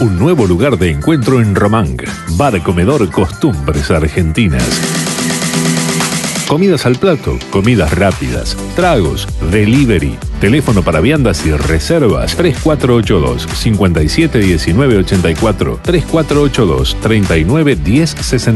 Un nuevo lugar de encuentro en Romang. Bar Comedor Costumbres Argentinas. Comidas al plato, comidas rápidas, tragos, delivery. Teléfono para viandas y reservas 3482-571984, 3482-391060.